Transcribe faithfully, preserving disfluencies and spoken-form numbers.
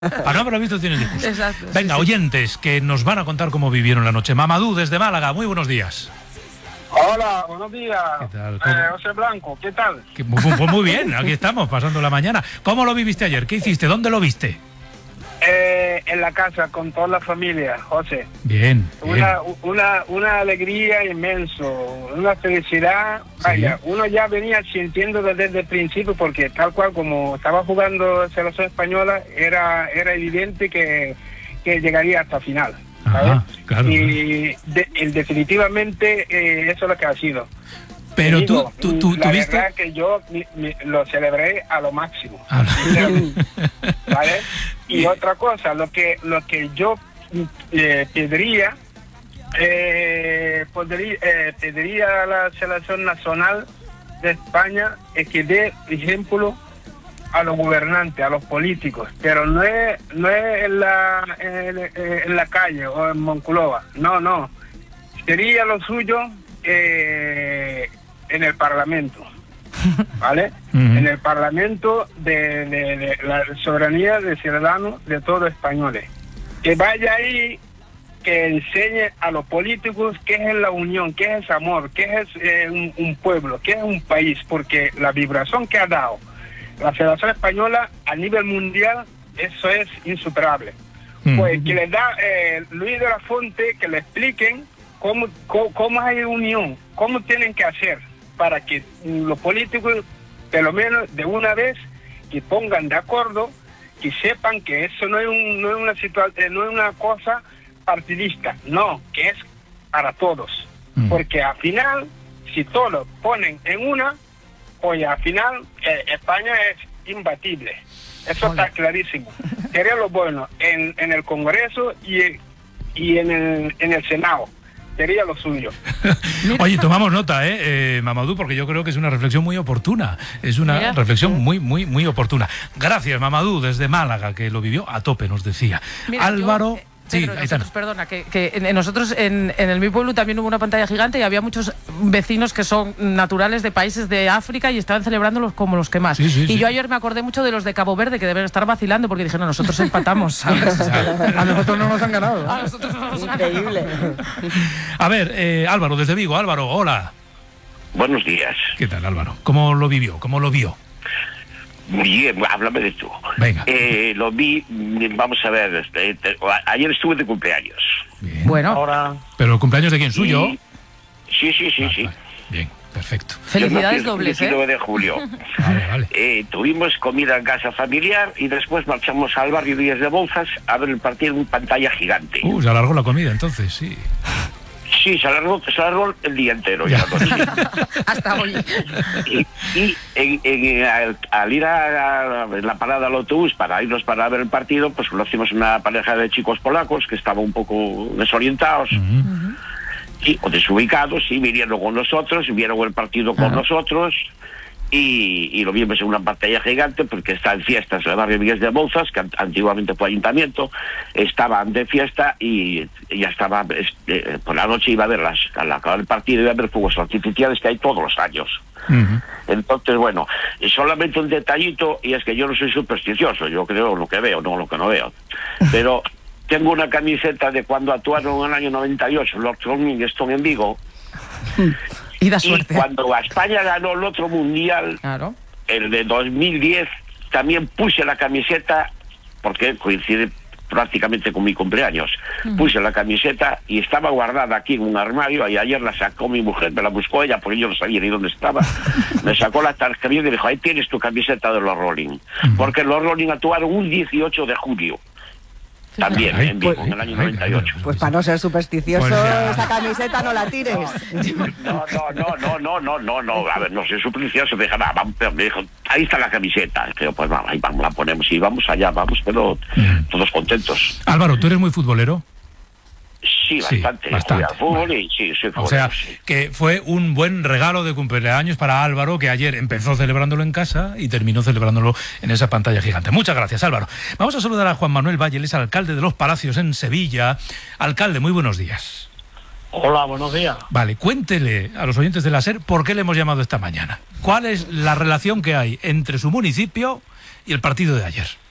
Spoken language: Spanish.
Para no haberlo visto tiene discurso. Exacto. Venga, Sí, sí. oyentes que nos van a contar cómo vivieron la noche. Mamadou, desde Málaga, muy buenos días. Hola, buenos días. ¿Qué tal? ¿Cómo? Eh, José Blanco, ¿qué tal? Que, pues, pues muy bien, aquí estamos, pasando la mañana. ¿Cómo lo viviste ayer? ¿Qué hiciste? ¿Dónde lo viste? Eh, en la casa con toda la familia, José. Bien, bien. Una, una, una alegría inmenso, una felicidad. Vaya, Sí. uno ya venía sintiendo desde el principio porque tal cual como estaba jugando selección española, era, era evidente que, que llegaría hasta final. ¿sabes? Ajá, claro, y de, el, definitivamente eh, eso es lo que ha sido. Pero Te tú, digo, tú, tú, la tuviste... verdad que yo mi, mi, lo celebré a lo máximo. Ah, ¿Vale? Y otra cosa, lo que lo que yo eh, pediría, eh, podría, eh, pediría a la selección nacional de España es que dé ejemplo a los gobernantes, a los políticos, pero no es no es en la en, en la calle o en Monclova, no, no, sería lo suyo eh, en el Parlamento, ¿vale? Uh-huh. En el Parlamento de, de, de la soberanía de ciudadanos de todos españoles, que vaya ahí, que enseñe a los políticos qué es la unión, qué es amor, qué es eh, un, un pueblo, qué es un país, porque la vibración que ha dado la Federación Española a nivel mundial, eso es insuperable. Mm. Pues que le da eh, Luis de la Fuente, que le expliquen cómo, cómo, cómo hay unión, cómo tienen que hacer para que los políticos, por lo menos de una vez, que pongan de acuerdo, que sepan que eso no es, un, no es una situación, no es una cosa partidista, no, que es para todos. Mm. Porque al final, si todos lo ponen en una, oye, al final eh, España es imbatible. Eso Hola. Está clarísimo. Sería lo bueno en, en el Congreso y, y en, el, en el Senado. Sería lo suyo. Oye, tomamos nota, ¿eh, eh, Mamadou? Porque yo creo que es una reflexión muy oportuna. Es una Mira. reflexión muy, muy, muy oportuna. Gracias, Mamadou, desde Málaga, que lo vivió a tope, nos decía. Mira, Álvaro... Yo... Sí, Pedro, nosotros, perdona, que, que en, nosotros en, en el mi pueblo también hubo una pantalla gigante y había muchos vecinos que son naturales de países de África y estaban celebrándolos como los que más. Sí, sí, y sí. yo ayer me acordé mucho de los de Cabo Verde que deben estar vacilando porque dijeron, nosotros empatamos, ¿sabes? A nosotros no nos han ganado. A nosotros no nos Increíble. han ganado. A ver, eh, Álvaro, desde Vigo. Álvaro, hola. Buenos días. ¿Qué tal, Álvaro? ¿Cómo lo vivió? ¿Cómo lo vio? Bien, háblame de tú. Venga. Eh, lo vi, vamos a ver, este, te, ayer estuve de cumpleaños. Bien. Bueno. Ahora... ¿Pero el cumpleaños de quién? ¿Suyo? Y... Sí, sí, sí, ah, sí. Vale. Bien, perfecto. Felicidades dobles, ¿eh? El diecinueve de julio. Vale, vale. Eh, tuvimos comida en casa familiar y después marchamos al barrio Díaz de Bouzas a ver el partido en pantalla gigante. Uh, se alargó la comida entonces, sí. Sí, se alargó, se alargó el día entero ya. Hasta hoy. Y, y en, en, al, al ir a, a la parada al autobús para irnos para ver el partido, pues lo hicimos una pareja de chicos polacos que estaban un poco desorientados. Uh-huh. Y, o desubicados, y vinieron con nosotros, vieron el partido con uh-huh. nosotros. Y, y lo vimos en una pantalla gigante porque está en fiestas el barrio Miguel de Bouzas, que antiguamente fue ayuntamiento, estaban de fiesta y ya estaba, eh, por la noche iba a ver las, al acabar el partido iba a ver fuegos artificiales que hay todos los años. Uh-huh. Entonces, bueno, solamente un detallito, y es que yo no soy supersticioso, yo creo lo que veo, no lo que no veo, pero tengo una camiseta de cuando actuaron en el año noventa y ocho los Rolling Stones en Vigo. Y da suerte. Y cuando España ganó el otro mundial, claro. el de dos mil diez, también puse la camiseta, porque coincide prácticamente con mi cumpleaños, uh-huh. puse la camiseta y estaba guardada aquí en un armario, y ayer la sacó mi mujer, me la buscó ella, porque yo no sabía ni dónde estaba, me sacó la tarjeta y me dijo, ahí tienes tu camiseta de los Rolling, uh-huh. porque los Rolling actuaron un dieciocho de julio. También, en Vigo, pues, en el año noventa y ocho. Pues para no ser supersticioso, pues ya. esa camiseta no la tires. No, no, no, no, no, no, no, no, a ver, no soy supersticioso, me dijo, nah, vamos, me dijo, ahí está la camiseta. Pero pues vamos, ahí vamos, la ponemos y vamos allá, vamos, pero mm. todos contentos. Álvaro, ¿tú eres muy futbolero? Sí, bastante. Sí, bastante. Al fútbol bueno. y sí, soy futbolero. O sea, sí. que fue un buen regalo de cumpleaños para Álvaro, que ayer empezó celebrándolo en casa y terminó celebrándolo en esa pantalla gigante. Muchas gracias, Álvaro. Vamos a saludar a Juan Manuel Valle, él es alcalde de Los Palacios en Sevilla. Alcalde, muy buenos días. Hola, buenos días. Vale, cuéntele a los oyentes de la SER por qué le hemos llamado esta mañana. ¿Cuál es la relación que hay entre su municipio y el partido de ayer?